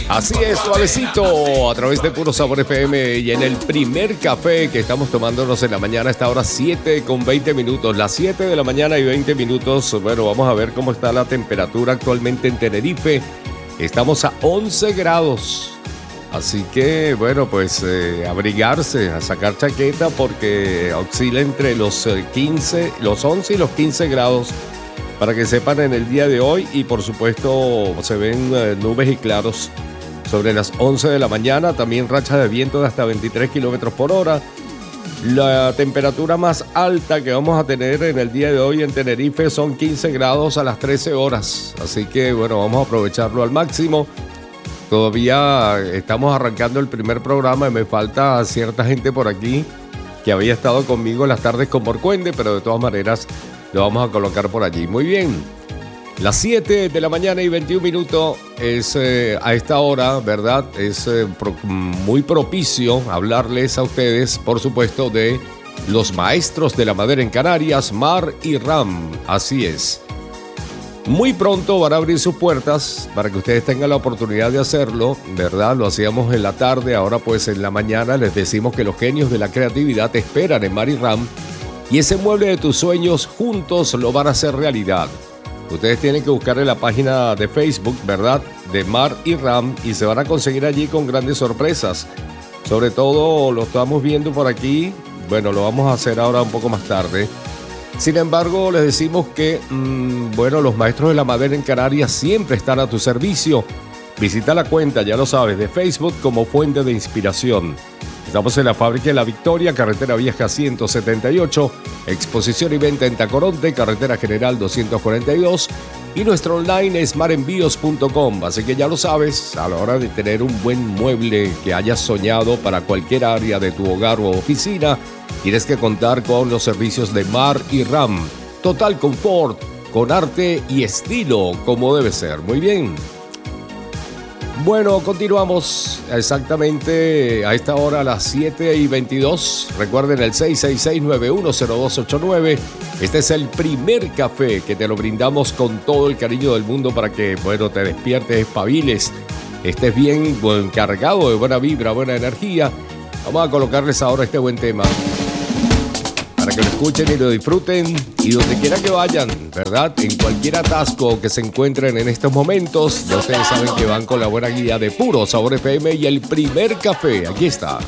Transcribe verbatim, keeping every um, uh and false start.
Así es, suavecito, a través de Puro Sabor F M y en el primer café que estamos tomándonos en la mañana, a esta hora siete con veinte minutos, las siete de la mañana y veinte minutos. Bueno, vamos a ver cómo está la temperatura actualmente en Tenerife. Estamos a once grados, así que bueno, pues eh, abrigarse, a sacar chaqueta porque oscila entre los quince, los once y los quince grados. Para que sepan, en el día de hoy, y por supuesto se ven eh, nubes y claros sobre las once de la mañana, también rachas de viento de hasta veintitrés kilómetros por hora. La temperatura más alta que vamos a tener en el día de hoy en Tenerife son quince grados a las trece horas, así que bueno, vamos a aprovecharlo al máximo. Todavía estamos arrancando el primer programa y me falta cierta gente por aquí que había estado conmigo en las tardes con Morcuende, pero de todas maneras lo vamos a colocar por allí. Muy bien, las siete de la mañana y veintiún minutos es eh, a esta hora, ¿verdad? Es eh, pro, muy propicio hablarles a ustedes, por supuesto, de los maestros de la madera en Canarias, Mar y Ram. Así es. Muy pronto van a abrir sus puertas para que ustedes tengan la oportunidad de hacerlo, ¿verdad? Lo hacíamos en la tarde, ahora pues en la mañana les decimos que los genios de la creatividad te esperan en Mar y Ram. Y ese mueble de tus sueños juntos lo van a hacer realidad. Ustedes tienen que buscar en la página de Facebook, ¿verdad?, de Mar y Ram, y se van a conseguir allí con grandes sorpresas. Sobre todo lo estamos viendo por aquí. Bueno, lo vamos a hacer ahora un poco más tarde. Sin embargo, les decimos que, mmm, bueno, los maestros de la madera en Canarias siempre están a tu servicio. Visita la cuenta, ya lo sabes, de Facebook como Fuente de Inspiración. Estamos en la fábrica de La Victoria, carretera vieja ciento setenta y ocho, exposición y venta en Tacoronte, carretera general doscientos cuarenta y dos, y nuestro online es marenvíos punto com. Así que ya lo sabes, a la hora de tener un buen mueble que hayas soñado para cualquier área de tu hogar o oficina, tienes que contar con los servicios de Mar y Ram. Total confort, con arte y estilo, como debe ser. Muy bien. Bueno, continuamos exactamente a esta hora a las siete y veintidós. Recuerden el seis seis seis, nueve uno cero dos ocho nueve. Este es el primer café que te lo brindamos con todo el cariño del mundo para que, bueno, te despiertes, espabiles, estés bien, buen cargado de buena vibra, buena energía. Vamos a colocarles ahora este buen tema para que lo escuchen y lo disfruten y donde quiera que vayan, ¿verdad? En cualquier atasco que se encuentren en estos momentos, ya ustedes saben que van con la buena guía de Puro Sabor F M y el primer café. Aquí está.